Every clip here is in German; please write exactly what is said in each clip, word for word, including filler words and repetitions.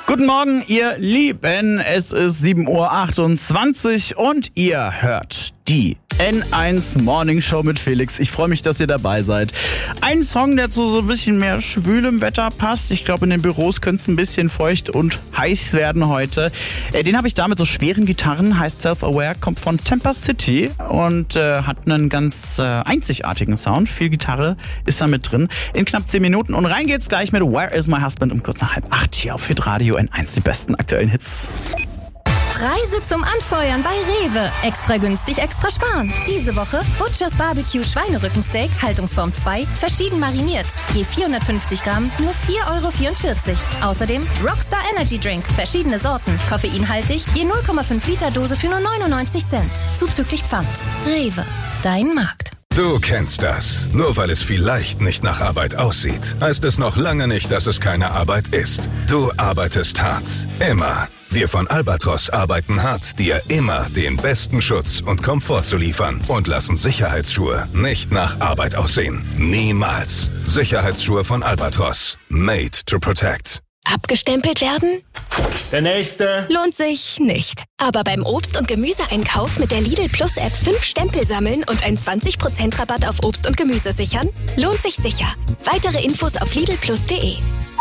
Guten Morgen, ihr Lieben. Es ist sieben Uhr achtundzwanzig und ihr hört die N eins Morning Show mit Felix. Ich freue mich, dass ihr dabei seid. Ein Song, der zu so ein bisschen mehr schwülem Wetter passt. Ich glaube, in den Büros könnte es ein bisschen feucht und heiß werden heute. Äh, den habe ich da mit so schweren Gitarren, heißt Self-Aware, kommt von Temper City und äh, hat einen ganz äh, einzigartigen Sound. Viel Gitarre ist da mit drin. In knapp zehn Minuten und rein geht's gleich mit Where is my husband um kurz nach halb acht hier auf Hitradio N eins, die besten aktuellen Hits. Preise zum Anfeuern bei Rewe. Extra günstig, extra sparen. Diese Woche Butchers Barbecue Schweinerückensteak, Haltungsform zwei, verschieden mariniert. Je vierhundertfünfzig Gramm, nur vier Euro vierundvierzig. Außerdem Rockstar Energy Drink, verschiedene Sorten. Koffeinhaltig, je null Komma fünf Liter Dose für nur neunundneunzig Cent. Zuzüglich Pfand. Rewe, dein Markt. Du kennst das. Nur weil es vielleicht nicht nach Arbeit aussieht, heißt es noch lange nicht, dass es keine Arbeit ist. Du arbeitest hart. Immer. Wir von Albatros arbeiten hart, dir immer den besten Schutz und Komfort zu liefern und lassen Sicherheitsschuhe nicht nach Arbeit aussehen. Niemals. Sicherheitsschuhe von Albatros. Made to protect. Abgestempelt werden? Der nächste. Lohnt sich nicht. Aber beim Obst- und Gemüseeinkauf mit der Lidl Plus App fünf Stempel sammeln und einen zwanzig Prozent Rabatt auf Obst und Gemüse sichern? Lohnt sich sicher. Weitere Infos auf lidl plus punkt de.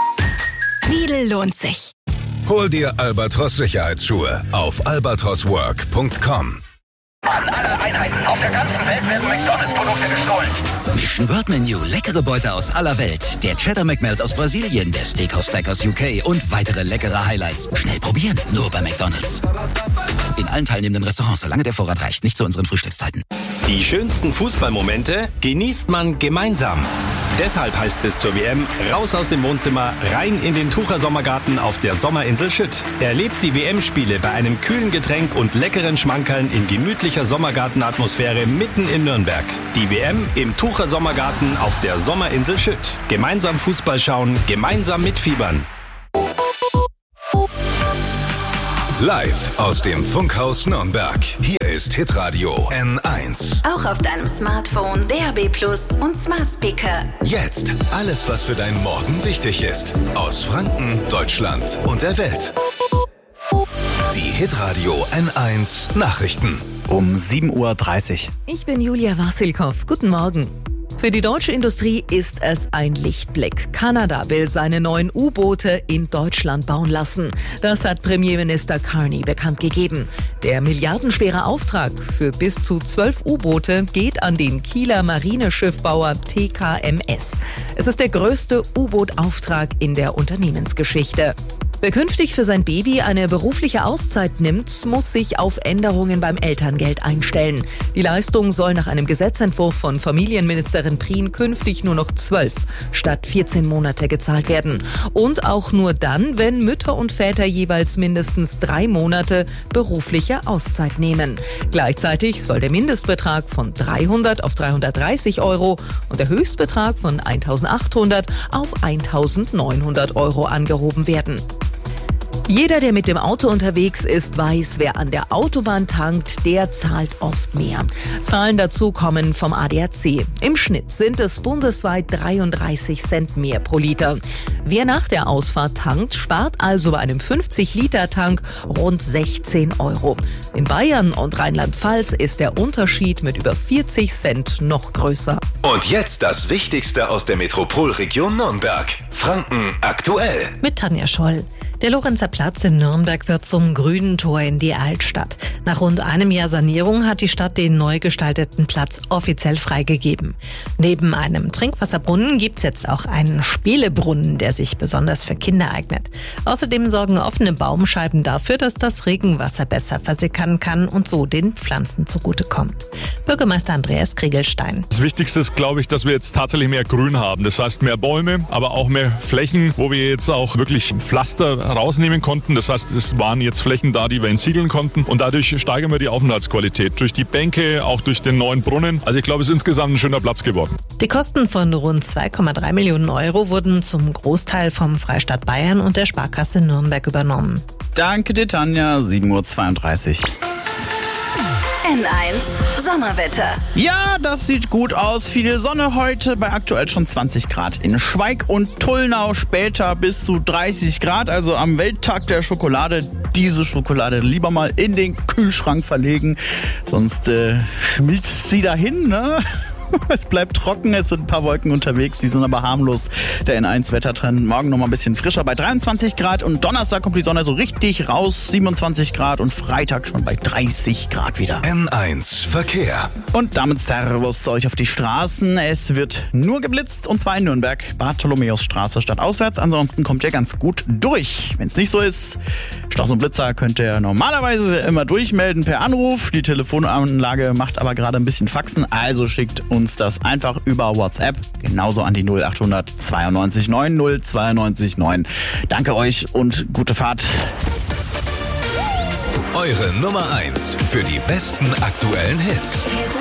Lidl lohnt sich. Hol dir Albatros Sicherheitsschuhe auf albatros work punkt com. An alle Einheiten auf der ganzen Welt werden McDonalds-Produkte gestohlen. Mission World Menu, leckere Beute aus aller Welt. Der Cheddar McMelt aus Brasilien, der Steakhouse Stack aus U K und weitere leckere Highlights. Schnell probieren, nur bei McDonalds. In allen teilnehmenden Restaurants, solange der Vorrat reicht, nicht zu unseren Frühstückszeiten. Die schönsten Fußballmomente genießt man gemeinsam. Deshalb heißt es zur W M, raus aus dem Wohnzimmer, rein in den Tucher Sommergarten auf der Sommerinsel Schütt. Erlebt die W M-Spiele bei einem kühlen Getränk und leckeren Schmankerln in gemütlicher Sommergartenatmosphäre mitten in Nürnberg. Die W M im Tucher Sommergarten auf der Sommerinsel Schütt. Gemeinsam Fußball schauen, gemeinsam mitfiebern. Live aus dem Funkhaus Nürnberg. Hier ist Hitradio N eins. Auch auf deinem Smartphone, D A B Plus und Smart Speaker. Jetzt alles, was für deinen Morgen wichtig ist. Aus Franken, Deutschland und der Welt. Die Hitradio N eins Nachrichten. Um sieben Uhr dreißig. Ich bin Julia Wassilkow. Guten Morgen. Für die deutsche Industrie ist es ein Lichtblick. Kanada will seine neuen U-Boote in Deutschland bauen lassen. Das hat Premierminister Carney bekannt gegeben. Der milliardenschwere Auftrag für bis zu zwölf U-Boote geht an den Kieler Marineschiffbauer T K M S. Es ist der größte U-Boot-Auftrag in der Unternehmensgeschichte. Wer künftig für sein Baby eine berufliche Auszeit nimmt, muss sich auf Änderungen beim Elterngeld einstellen. Die Leistung soll nach einem Gesetzentwurf von Familienministerin Prien künftig nur noch zwölf statt vierzehn Monate gezahlt werden. Und auch nur dann, wenn Mütter und Väter jeweils mindestens drei Monate berufliche Auszeit nehmen. Gleichzeitig soll der Mindestbetrag von dreihundert auf dreihundertdreißig Euro und der Höchstbetrag von eintausendachthundert auf eintausendneunhundert Euro angehoben werden. Jeder, der mit dem Auto unterwegs ist, weiß, wer an der Autobahn tankt, der zahlt oft mehr. Zahlen dazu kommen vom A D A C. Im Schnitt sind es bundesweit dreiunddreißig Cent mehr pro Liter. Wer nach der Ausfahrt tankt, spart also bei einem fünfzig Liter Tank rund sechzehn Euro. In Bayern und Rheinland-Pfalz ist der Unterschied mit über vierzig Cent noch größer. Und jetzt das Wichtigste aus der Metropolregion Nürnberg. Franken aktuell. Mit Tanja Scholl. Der Lorenzer Platz in Nürnberg wird zum grünen Tor in die Altstadt. Nach rund einem Jahr Sanierung hat die Stadt den neu gestalteten Platz offiziell freigegeben. Neben einem Trinkwasserbrunnen gibt's jetzt auch einen Spielebrunnen, der sich besonders für Kinder eignet. Außerdem sorgen offene Baumscheiben dafür, dass das Regenwasser besser versickern kann und so den Pflanzen zugutekommt. Bürgermeister Andreas Kriegelstein. Das Wichtigste ist, glaube ich, dass wir jetzt tatsächlich mehr Grün haben. Das heißt mehr Bäume, aber auch mehr Flächen, wo wir jetzt auch wirklich Pflaster rausnehmen konnten. Das heißt, es waren jetzt Flächen da, die wir entsiegeln konnten und dadurch steigern wir die Aufenthaltsqualität. Durch die Bänke, auch durch den neuen Brunnen. Also ich glaube, es ist insgesamt ein schöner Platz geworden. Die Kosten von rund zwei Komma drei Millionen Euro wurden zum Großteil vom Freistaat Bayern und der Sparkasse Nürnberg übernommen. Danke dir, Tanja. sieben Uhr zweiunddreißig. N eins Sommerwetter. Ja, das sieht gut aus. Viel Sonne heute bei aktuell schon zwanzig Grad in Schweig und Tullnau. Später bis zu dreißig Grad. Also am Welttag der Schokolade diese Schokolade lieber mal in den Kühlschrank verlegen. Sonst äh, schmilzt sie dahin, ne? Es bleibt trocken, es sind ein paar Wolken unterwegs, die sind aber harmlos. Der N eins Wettertrend morgen noch mal ein bisschen frischer bei dreiundzwanzig Grad und Donnerstag kommt die Sonne so richtig raus, siebenundzwanzig Grad und Freitag schon bei dreißig Grad wieder. N eins Verkehr. Und damit Servus zu euch auf die Straßen. Es wird nur geblitzt und zwar in Nürnberg, Bartholomäusstraße stadtauswärts. Ansonsten kommt ihr ganz gut durch. Wenn es nicht so ist, Stoß und Blitzer könnt ihr normalerweise immer durchmelden per Anruf. Die Telefonanlage macht aber gerade ein bisschen Faxen, also schickt uns das einfach über WhatsApp, genauso an die null acht hundert zweiundneunzig neun null zweiundneunzig neun. Danke euch und gute Fahrt. Eure Nummer eins für die besten aktuellen Hits.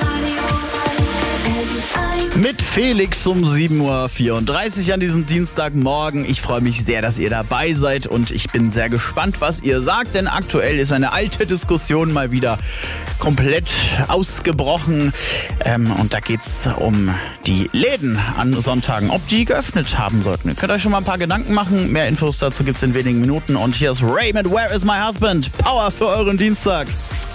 Mit Felix um sieben Uhr vierunddreißig an diesem Dienstagmorgen. Ich freue mich sehr, dass ihr dabei seid und ich bin sehr gespannt, was ihr sagt, denn aktuell ist eine alte Diskussion mal wieder komplett ausgebrochen. Ähm, und da geht's um die Läden an Sonntagen, ob die geöffnet haben sollten. Ihr könnt euch schon mal ein paar Gedanken machen. Mehr Infos dazu gibt's in wenigen Minuten. Und hier ist Ray mit Where is my husband? Power für euren Dienstag.